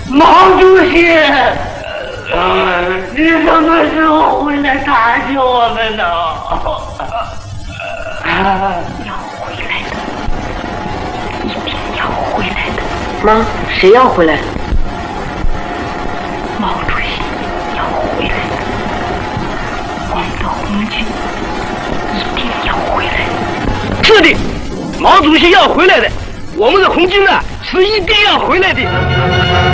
毛主席，你什么时候回来探听我们呢？ 要回来的，一定要回来的。 妈，谁要回来？ 毛主席要回来的，我们的红军一定要回来的。 是的，毛主席要回来的，我们的红军呢是一定要回来的。